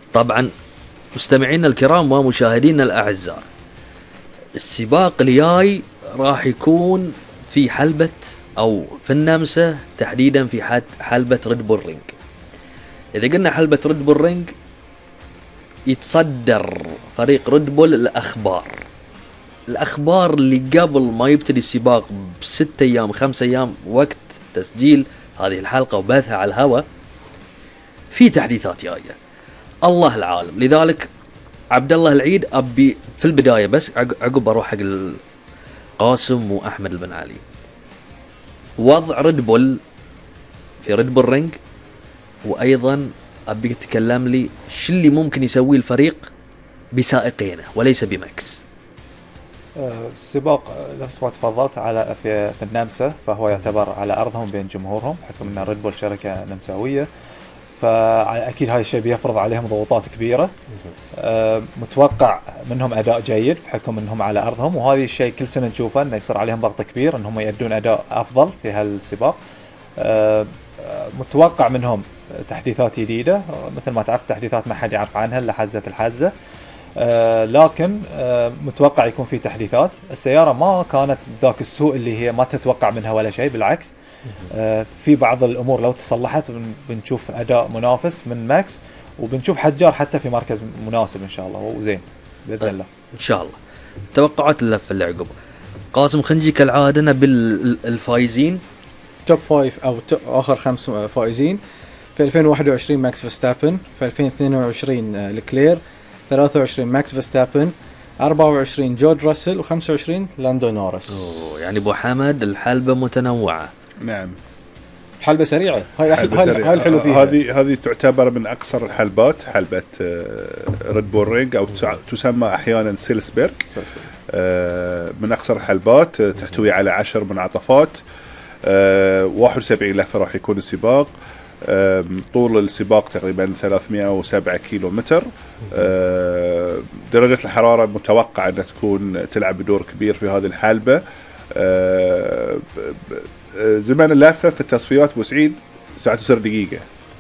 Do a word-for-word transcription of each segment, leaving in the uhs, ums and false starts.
طبعا مستمعينا الكرام ومشاهدينا الأعزاء، السباق الجاي راح يكون في حلبة أو في النمسا تحديدا في حلبة ريد بول رينج. إذا قلنا حلبة ريد بول رينج يتصدر فريق ريد بول الأخبار الأخبار اللي قبل ما يبتدي السباق بست أيام خمس أيام وقت تسجيل هذه الحلقة وبثها على الهواء في تحديثات جاية الله العالم. لذلك عبد الله العيد أبي في البداية بس عقب أروح حق القاسم وأحمد البن علي، وضع ريد بول في ريد بول رينج، وأيضا أبي تتكلم لي شو اللي ممكن يسويه الفريق بسائقينه وليس بماكس. السباق نفس ما تفضلت على في, في النمسا، فهو يعتبر على أرضهم بين جمهورهم بحكم أن ريد بول شركة نمساوية، فأكيد هاي الشيء بيفرض عليهم ضغوطات كبيرة. متوقع منهم أداء جيد بحكم أنهم على أرضهم، وهذا الشيء كل سنة نشوفه أنه يصير عليهم ضغط كبير أنهم يأدون أداء أفضل في هالسباق. متوقع منهم تحديثات جديدة، مثل ما تعرف تحديثات ما حد يعرف عنها إلا حزة الحزة، آه لكن آه متوقع يكون في تحديثات. السيارة ما كانت ذاك السوء اللي هي ما تتوقع منها ولا شيء، بالعكس آه في بعض الأمور لو تصلحت بنشوف أداء منافس من ماكس، وبنشوف حجار حتى في مركز مناسب إن شاء الله وزين بإذن طيب الله إن شاء الله. توقعات اللفة اللي عقب قاسم خنجي كالعادة بالفايزين توب فايف أو آخر خمس فائزين. في ألفين وواحد وعشرين ماكس فيرستابن، في ألفين واثنين وعشرين لكلير، ثلاثة وعشرين ماكس فيرستابن، أربعة وعشرين جورج راسل، وخمسة وعشرين لاندو نورس. أوه يعني أبو حمد الحلبة متنوعة. نعم حلبة سريعة، هاي هاي الحلو فيها. هذه هذه تعتبر من أقصر الحلبات، حلبة ريد بول رينج أو تسمى أحيانا سيلسبرغ، من أقصر الحلبات، تحتوي على عشر منعطفات، واحد وسبعين لفة راح يكون السباق. طول السباق تقريبا ثلاثمائة وسبعة كيلو متر. درجة الحرارة متوقع أن تكون تلعب دور كبير في هذه الحلبة. زمان اللفة في التصفيات بوسعيد ساعة تصير دقيقة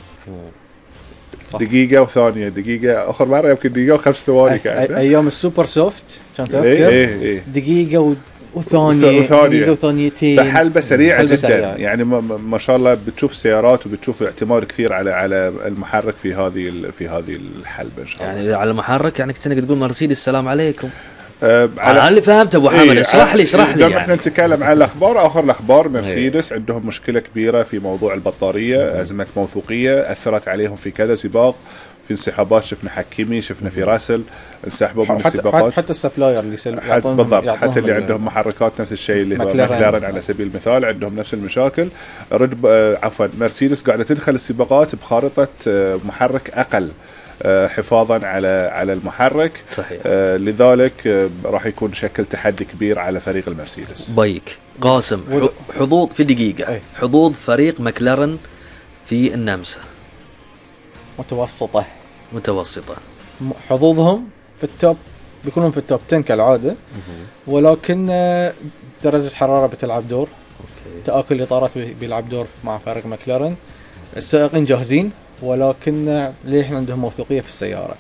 دقيقة وثانية، دقيقة آخر مرة يمكن دقيقة وخمس ثواني كانت أيام السوبر سوفت كان تذكر إيه إيه دقيقة و وثانية دقيقة وثانيتين، فحلبة سريعة حلبة جدا سريعة. يعني ما, ما شاء الله بتشوف سيارات وبتشوف اعتماد كثير على على المحرك في هذه في هذه الحلبة إن شاء الله. يعني على المحرك يعني كنت تقول مرسيدس السلام عليكم. أه على اللي فهمت ابو حمد إيه اشرح لي اشرح لي يعني يعني. احنا نتكلم عن الاخبار. اخر الاخبار مرسيدس عندهم مشكلة كبيرة في موضوع البطارية، ازمة موثوقية اثرت عليهم في كذا سباق، في انسحابات شفنا حكيمي، شفنا في راسل انسحبوا من السباقات، حتى السبلاير اللي يعطون بالضبط، حتى اللي عندهم محركات نفس الشيء اللي هو ماكلارن على سبيل المثال عندهم نفس المشاكل. رد عفوا مرسيدس قاعدة تدخل السباقات بخارطة محرك اقل حفاظا على على المحرك. صحيح. آه لذلك آه راح يكون شكل تحدي كبير على فريق المرسيدس. بايك قاسم حظوظ في دقيقة أي. حظوظ فريق ماكلارن في النمسا متوسطة متوسطة حظوظهم في التوب بيكونون في التوب عشرة كالعادة، ولكن درجة حرارة بتلعب دور. أوكي. تآكل الإطارات بيلعب دور مع فريق ماكلارن. السائقين جاهزين، ولكن ليه احنا عندهم موثوقية في السيارة.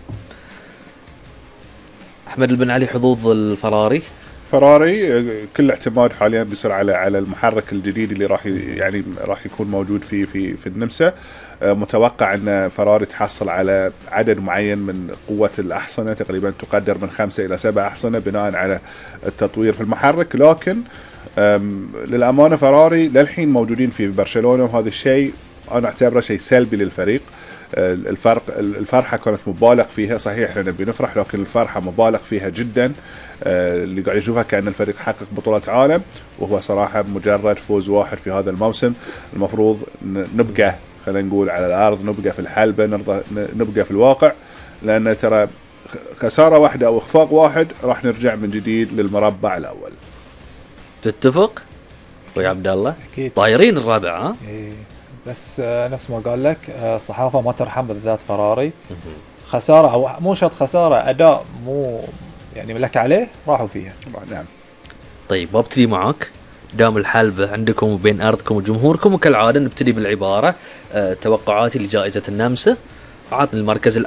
أحمد البن علي حظوظ الفراري فراري كل اعتماد حاليا بيصير على على المحرك الجديد اللي راح يعني راح يكون موجود في في في النمسا. متوقع ان فراري تحصل على عدد معين من قوة الأحصنة، تقريبا تقدر من خمسة إلى سبعة أحصنة بناء على التطوير في المحرك. لكن للأمانة فراري للحين موجودين في برشلونة، وهذا الشيء أنا أعتبره شيء سلبي للفريق. الفرق الفرحة كانت مبالغ فيها، صحيح احنا نبي نفرح لكن الفرحة مبالغ فيها جدا. اللي قاعد يشوفها كأن الفريق حقق بطولة عالم، وهو صراحة مجرد فوز واحد في هذا الموسم. المفروض نبقى خلينا نقول على الأرض، نبقى في الحلبة، نرضى نبقى في الواقع، لأن ترى خسارة واحدة أو إخفاق واحد راح نرجع من جديد للمربع الأول. تتفق ويا عبد الله؟ أكيد طايرين الرابع. ها إيه بس نفس ما قال لك الصحافة ما ترحم بالذات فراري. خسارة أو مو شرط خسارة، أداء مو يعني ملك عليه راحوا فيها. نعم. طيب ببتدي معك دام الحلبة عندكم وبين أرضكم وجمهوركم، وكالعادة نبتدي بالعبارة أه توقعاتي لجائزة النمسا. عطني المركز